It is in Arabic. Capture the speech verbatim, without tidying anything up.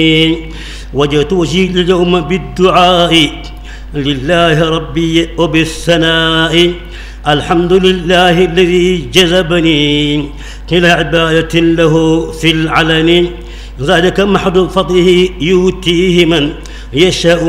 وجهت وجهي اليوم بالدعاء لله ربي وبالثناء. الحمد لله الذي جذبني إلى عبادة له في العلن، ذلك محض فضله يؤتيه من يشاء